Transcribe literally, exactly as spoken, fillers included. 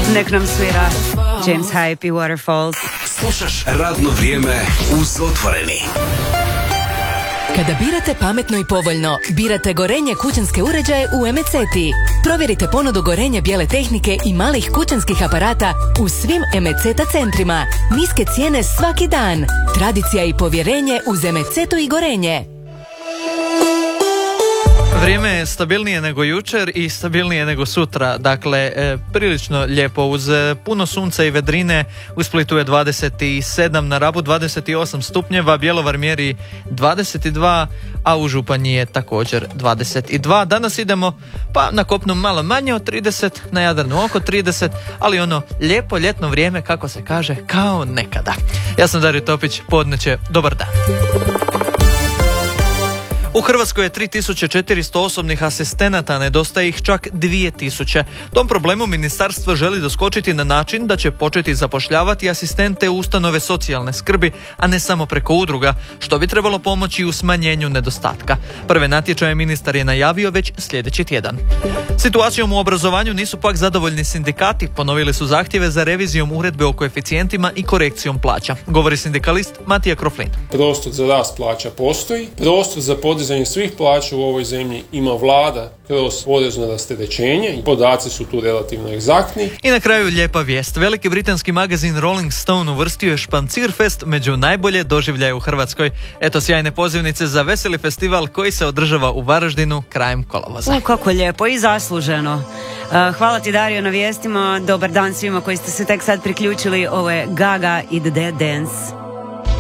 Nek nam svira James Hype i Waterfalls. Slušaš Radno vrijeme uz Otvoreni. Kada birate pametno i povoljno, birate Gorenje kućanske uređaje u M E C T I. Provjerite ponudu Gorenje bijele tehnike i malih kućanskih aparata u svim M E C T A centrima. Niske cijene svaki dan. Tradicija i povjerenje uz M E C T U i Gorenje. Vrijeme je stabilnije nego jučer i stabilnije nego sutra, dakle e, prilično lijepo uz e, puno sunca i vedrine. U Splitu je dvadeset sedam, na Rabu dvadeset osam stupnjeva, Bjelovar mjeri dvadeset dva, a u Županji je također dvadeset dva. Danas idemo pa na kopnu malo manje od trideset, na Jadranu oko trideset, ali ono lijepo ljetno vrijeme, kako se kaže, kao nekada. Ja sam Dario Topić, podneće, dobar dan. U Hrvatskoj je tri tisuće četiristo osobnih asistenata, nedostaje ih čak dvije tisuće. Tom problemu ministarstvo želi doskočiti na način da će početi zapošljavati asistente u ustanove socijalne skrbi, a ne samo preko udruga, što bi trebalo pomoći u smanjenju nedostatka. Prve natječaje ministar je najavio već sljedeći tjedan. Situacijom u obrazovanju nisu pak zadovoljni sindikati, ponovili su zahtjeve za revizijom uredbe o koeficijentima i korekcijom plaća, govori sindikalist Matija Kroflin. Prostor za rast plaća postoji, prostor za podizanje svih plaća u ovoj zemlji ima vlada kroz porezno rasterećenje i podaci su tu relativno egzaktni. I na kraju lijepa vijest. Veliki britanski magazin Rolling Stone uvrstio je Špancirfest među najbolje doživljaje u Hrvatskoj. Eto sjajne pozivnice za veseli festival koji se održava u Varaždinu krajem kolovoza. O, kako lijepo i zasluženo. Hvala ti, Dario, na vijestima. Dobar dan svima koji ste se tek sad priključili. Ovo je Gaga i The Dead Dance.